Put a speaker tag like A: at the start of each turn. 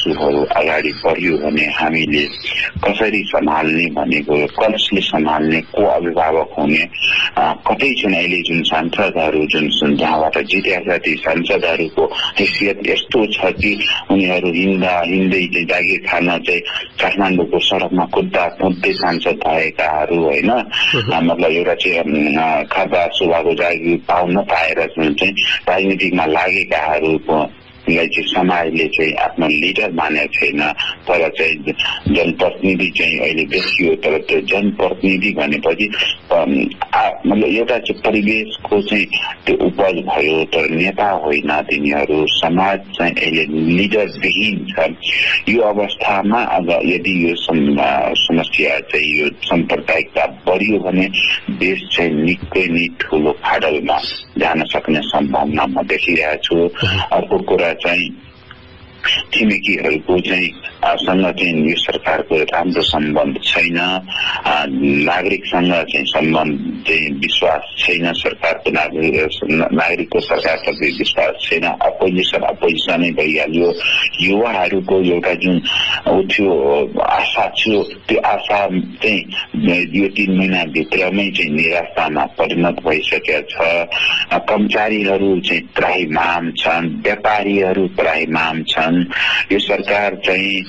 A: इस्युहरू अगाडि बढ्यो भने हामीले कसरी सम्हाल्ने भनेको, कसले सम्हाल्ने, को अभिभावक हुने, कतै चाहिँ अहिले जुन सांसदहरू जुन जहाँबाट जितेका ती सांसदहरूको हैसियत यस्तो छ कि उनीहरू हिँड्दै चाहिँ जागिर खान चाहिँ काठमाडौँको सडकमा कुद्दै सांसद भएकाहरू होइन। मतलब एउटा चाहिँ खादा सुभाको जागिर पाउन पाएर चाहिँ राजनीतिमा लागेकाहरूको चाहिँ समाजले चाहिँ आफ्नो लिडर मानेको छैन। तर चाहिँ जनप्रतिनिधि चाहिँ अहिले देखियो, तर त्यो जनप्रतिनिधि भनेपछि मतलब एउटा चाहिँ परिवेशको चाहिँ त्यो उपज भयो, तर नेता होइन तिनीहरू। समाज चाहिँ अहिले लिडरविहीन छ। यो अवस्थामा अब यदि यो समस्या चाहिँ यो साम्प्रदायिकता बढ्यो भने देश चाहिँ निकै नै ठुलो फाडलमा जान सक्ने सम्भावना म देखिरहेको छु। अर्को कुरा चाहिँ छिमेकीहरूको चाहिँ सँग चाहिँ यो सरकारको राम्रो सम्बन्ध छैन, नागरिकसँग चाहिँ सम्बन्ध चाहिँ विश्वास छैन, सरकारको नागरिकको सरकारप्रति विश्वास छैन, अपोजिसनै भइहाल्यो। युवाहरूको एउटा जुन थियो आशा थियो, त्यो आशा चाहिँ यो 3 महिनाभित्रमै चाहिँ निराशामा परिणत भइसकेको छ। कर्मचारीहरू चाहिँ त्राहिमाम छन्, व्यापारीहरू त्राहिमाम छन्। यो सरकार चाहिँ